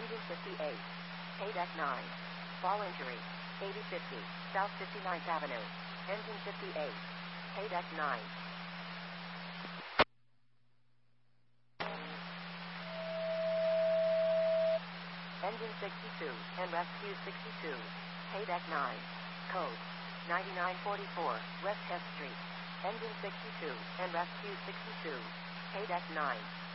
Engine 58. Paydeck 9. Fall injury. 8050, South 59th Avenue. Engine 58. Paydeck 9. Engine 62 and Rescue 62. Paydeck 9. Code 9944, West Hess Street. Engine 62 and Rescue 62. Paydeck 9.